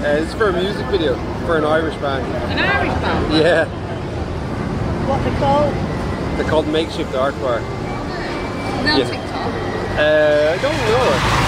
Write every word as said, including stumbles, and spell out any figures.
Uh, it's for a music video for an Irish band. An Irish band? Yeah. What they called? They're called Makeshift Art Bar. No Yeah. TikTok. Uh, I don't know.